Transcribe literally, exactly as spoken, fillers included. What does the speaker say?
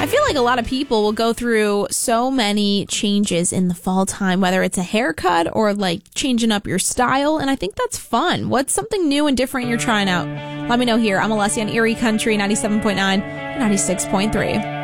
I feel like a lot of people will go through so many changes in the fall time, whether it's a haircut or like changing up your style. And I think that's fun. What's something new and different you're trying out? Let me know here. I'm Alessia on Erie Country ninety-seven point nine and ninety-six point three.